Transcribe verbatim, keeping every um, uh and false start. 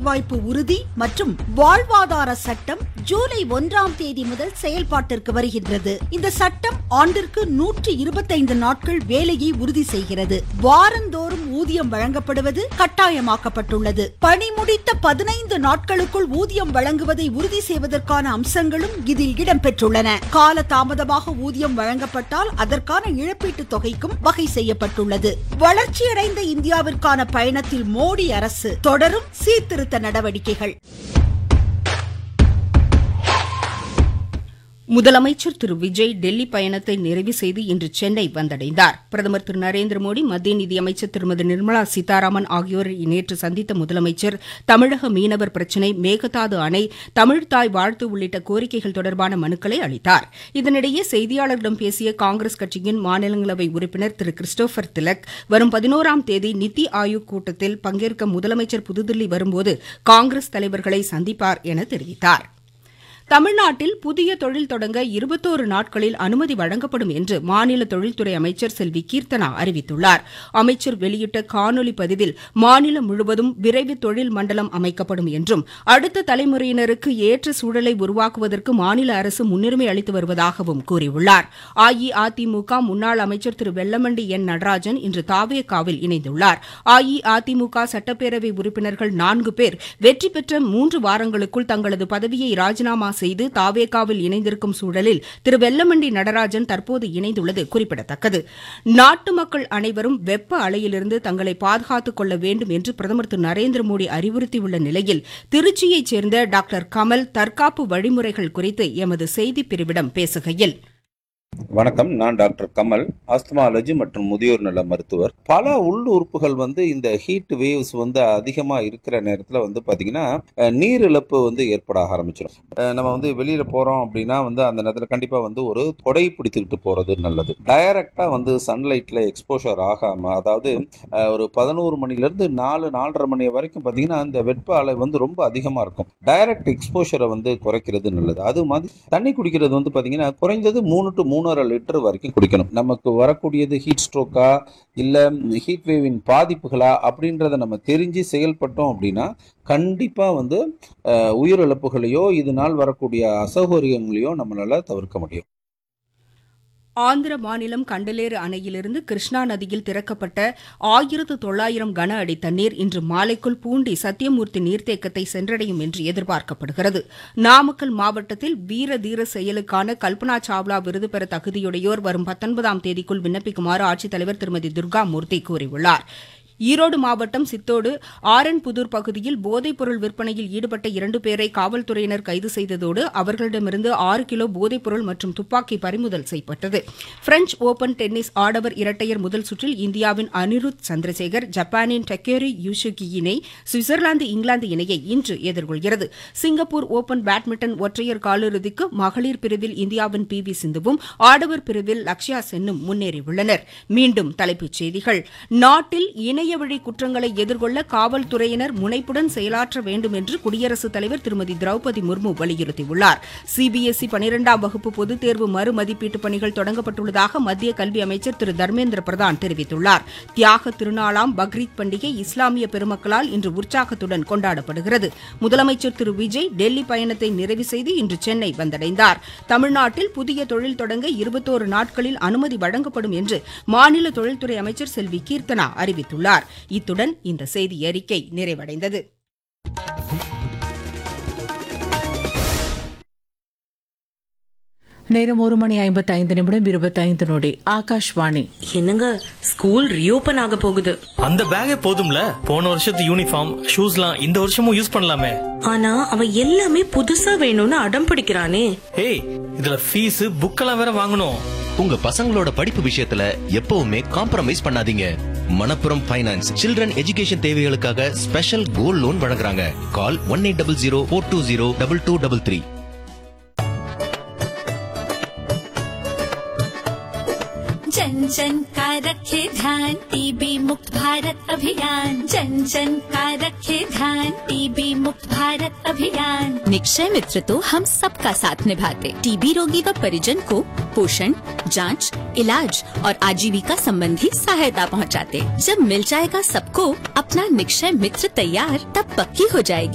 வேலைவாய்ப்பு உறுதி மற்றும் வாழ்வாதார சட்டம் ஜூலை ஒன்றாம் தேதி முதல் செயல்பாட்டிற்கு வருகின்றது. இந்த சட்டம் ஆண்டிற்கு நூற்றி இருபத்தைந்து நாட்கள் வேலையை உறுதி செய்கிறது. வாரந்தோறும் ஊதியம் வழங்கப்படுவது கட்டாயமாக்கப்பட்டுள்ளது. பணி முடித்த பதினைந்து நாட்களுக்குள் ஊதியம் வழங்குவதை உறுதி செய்வதற்கான அம்சங்களும் இதில் இடம்பெற்றுள்ளன. கால தாமதமாக ஊதியம் வழங்கப்பட்டால் அதற்கான இழப்பீட்டு தொகைக்கும் வகை செய்யப்பட்டுள்ளது. வளர்ச்சியடைந்த இந்தியாவிற்கான பயணத்தில் மோடி அரசு தொடரும் சீர்திருத்த நடவடிக்கைகள். முதலமைச்சர் திரு விஜய் டெல்லி பயணத்தை நிறைவு செய்து இன்று சென்னை வந்தடைந்தார். பிரதமர் திரு நரேந்திர மோடி, மத்திய நிதியமைச்சர் திருமதி நிர்மலா சீதாராமன் ஆகியோரை நேற்று சந்தித்த முதலமைச்சர் தமிழக மீனவர் பிரச்சினை, மேகதாது அணை, தமிழ்தாய் வாழ்த்து உள்ளிட்ட கோரிக்கைகள் தொடர்பான மனுக்களை அளித்தார். இதனிடையே செய்தியாளர்களிடம் பேசிய காங்கிரஸ் கட்சியின் மாநிலங்களவை உறுப்பினர் திரு கிறிஸ்டோபர் திலக், வரும் பதினோராம் தேதி நித்தி ஆயோக் கூட்டத்தில் பங்கேற்க முதலமைச்சர் புதுதில்லி வரும்போது காங்கிரஸ் தலைவர்களை சந்திப்பார் என தெரிவித்தார். தமிழ்நாட்டில் புதிய தொழில் தொடங்க இருபத்தோரு நாட்களில் அனுமதி வழங்கப்படும் என்று மாநில தொழில்துறை அமைச்சர் செல்வி கீர்த்தனா அறிவித்துள்ளார். அமைச்சர் வெளியிட்ட காணொலி பதிவில் மாநிலம் முழுவதும் விரைவு தொழில் மண்டலம் அமைக்கப்படும் என்றும் அடுத்த தலைமுறையினருக்கு ஏற்ற சூழலை உருவாக்குவதற்கு மாநில அரசு முன்னுரிமை அளித்து வருவதாகவும் கூறியுள்ளார். அஇஅதிமுக முன்னாள் அமைச்சர் திரு வெல்லமண்டி என் நடராஜன் இன்று தாவேகாவில் இணைந்துள்ளார். அஇஅதிமுக சட்டப்பேரவை உறுப்பினர்கள் நான்கு பேர் வெற்றி பெற்ற மூன்று வாரங்களுக்குள் தங்களது பதவியை ராஜினாமா செய்து தாவேகாவில் இணைந்திருக்கும் சூழலில் திரு வெல்லமண்டி நடராஜன் தற்போது இணைந்துள்ளது குறிப்பிடத்தக்கது. நாட்டு மக்கள் அனைவரும் வெப்ப அலையிலிருந்து தங்களை பாதுகாத்துக் கொள்ள வேண்டும் என்று பிரதமர் திரு நரேந்திர மோடி அறிவுறுத்தியுள்ள நிலையில் திருச்சியைச் சேர்ந்த டாக்டர் கமல் தற்காப்பு வழிமுறைகள் குறித்து எமது செய்திப் பிரிவிடம் பேசுகையில், வணக்கம். நான் டாக்டர் கமல், ஆஸ்துமாலஜி மற்றும் முதியோர் நல மருத்துவர். பல உள் உறுப்புகள் வந்து இந்த ஹீட் வேவ்ஸ் வந்து அதிகமாக இருக்கிற நேரத்தில் வந்து பார்த்தீங்கன்னா நீர் இழப்பு வந்து ஏற்பட ஆரம்பிச்சிடும். நம்ம வந்து வெளியில் போகிறோம் அப்படின்னா வந்து அந்த நேரத்தில் கண்டிப்பாக வந்து ஒரு கொடை பிடித்துக்கிட்டு போகிறது நல்லது. டைரக்டாக வந்து சன்லைட்டில் எக்ஸ்போஷர் ஆகாமல், அதாவது ஒரு பதினோரு மணிலேருந்து நாலு நாலரை மணி வரைக்கும் பார்த்தீங்கன்னா அந்த வெப்ப அலை வந்து ரொம்ப அதிகமாக இருக்கும். டைரக்ட் எக்ஸ்போஷரை வந்து குறைக்கிறது நல்லது. அது மாதிரி தண்ணி குடிக்கிறது வந்து பார்த்தீங்கன்னா குறைந்தது மூணு டு மூணு லிட்டர் வரைக்கும் குடிக்கணும். நமக்கு வரக்கூடியது ஹீட் ஸ்ட்ரோக்கா இல்ல ஹீட் வேவின் பாதிப்புகளா அப்படின்றத நம்ம தெரிஞ்சு செயல்பட்டோம் அப்படின்னா கண்டிப்பா வந்து உயிரிழப்புகளையோ இதனால் வரக்கூடிய அசௌகரியங்களையோ நம்மளால தவிர்க்க முடியும். ஆந்திர மாநிலம் கண்டலேறு அணையிலிருந்து கிருஷ்ணா நதியில் திறக்கப்பட்ட ஆயிரத்து தொள்ளாயிரம் கன அடி தண்ணீர் இன்று மாலைக்குள் பூண்டி சத்தியமூர்த்தி நீர்த்தேக்கத்தை சென்றடையும் என்று எதிர்பார்க்கப்படுகிறது. நாமக்கல் மாவட்டத்தில் வீர தீர செயலுக்கான கல்பனா சாவ்லா விருது பெற தகுதியுடையோர் வரும் பத்தொன்பதாம் தேதிக்குள் விண்ணப்பிக்குமாறு ஆட்சித்தலைவர் திருமதி துர்காமூர்த்தி கூறியுள்ளார். ஈரோடு மாவட்டம் சித்தோடு ஆரன்புதூர் பகுதியில் போதைப்பொருள் விற்பனையில் ஈடுபட்ட இரண்டு பேரை காவல்துறையினர் கைது செய்ததோடு அவர்களிடமிருந்து ஆறு கிலோ போதைப்பொருள் மற்றும் துப்பாக்கி பறிமுதல் செய்யப்பட்டது. பிரெஞ்ச் ஓபன் டென்னிஸ் ஆடவர் இரட்டையர் முதல் சுற்றில் இந்தியாவின் அனிருத் சந்திரசேகர் ஜப்பானின் டக்கேரி யூசுகி இணை சுவிட்சர்லாந்து இங்கிலாந்து இணையை இன்று எதிர்கொள்கிறது. சிங்கப்பூர் ஓபன் பேட்மிண்டன் ஒற்றையர் காலிறுதிக்கு மகளிர் பிரிவில் இந்தியாவின் பி வி சிந்துவும் ஆடவர் பிரிவில் லக்ஷயா சென்னும் முன்னேறியுள்ளனர். மீண்டும் தலைப்புச் செய்திகள். நாட்டில் இணை வழி குற்றங்களை எதிர்கொள்ள காவல்துறையினர் முனைப்புடன் செயலாற்ற வேண்டும் என்று குடியரசுத் தலைவர் திருமதி திரௌபதி முர்மு வலியுறுத்தியுள்ளார். சிபிஎஸ்இ பனிரெண்டாம் வகுப்பு பொதுத் தேர்வு மறுமதிப்பீட்டு பணிகள் தொடங்கப்பட்டுள்ளதாக மத்திய கல்வி அமைச்சர் திரு தர்மேந்திர பிரதான் தெரிவித்துள்ளார். தியாக திருநாளாம் பக்ரீத் பண்டிகை இஸ்லாமிய பெருமக்களால் இன்று உற்சாகத்துடன் கொண்டாடப்படுகிறது. முதலமைச்சர் திரு விஜய் டெல்லி பயணத்தை நிறைவு செய்து இன்று சென்னை வந்தடைந்தார். தமிழ்நாட்டில் புதிய தொழில் தொடங்க இருபத்தோரு நாட்களில் அனுமதி வழங்கப்படும் என்று மாநில தொழில்துறை அமைச்சர் செல்வி கீர்த்தனா அறிவித்துள்ளார். இத்துடன் இந்த செய்தி அறிக்கை நிறைவடைந்தது. நேரம் ஒரு மணி ஐம்பத்தி ஐந்து நிமிடம் இருபத்தி ஐந்து நொடி. ஆகாஷ்வாணி. என்னங்க, ஸ்கூல் ரீஓபன் ஆக போகுது. அந்த பேக்கே போதும்ல, போன வருஷத்து யூனிஃபார்ம் ஷூஸ்லாம் இந்த வருஷமும் யூஸ் பண்ணலாமே. ஆனா அவன் எல்லாமே புதுசா வேணும்னு அடம் பிடிக்கிறானே. ஏய், இதுல ஃபீஸ் புக்கெல்லாம் வேற வாங்கணும். உங்க பசங்களோட படிப்பு விஷயத்துல எப்பவுமே காம்ப்ரமைஸ் பண்ணாதீங்க. மணப்புரம் ஃபைனான்ஸ் சில்ட்ரன் எஜுகேஷன் தேவைகளுக்காக ஸ்பெஷல் கோல்ட் லோன் வழங்குறாங்க. கால் one eight double zero four two zero double two double three. जन जन का रखे ध्यान, टीबी मुक्त भारत अभियान। जन जन का रखे ध्यान, टीबी मुक्त भारत अभियान। निक्षय मित्र तो हम सबका साथ निभाते। टीबी रोगी व परिजन को पोषण, जांच, इलाज और आजीविका संबंधी सहायता पहुंचाते। जब मिल जाएगा सबको अपना निक्षय मित्र तैयार, तब पक्की हो जाएगी